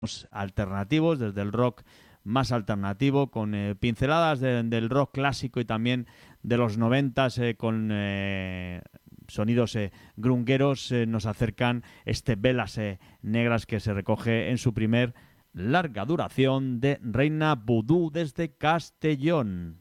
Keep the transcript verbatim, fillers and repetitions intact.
alternativos, desde el rock más alternativo, con eh, pinceladas de, del rock clásico y también de los noventas, eh, con eh, sonidos eh, grungueros, eh, nos acercan este Velas eh, Negras, que se recoge en su primer larga duración de Reina Vudú desde Castellón.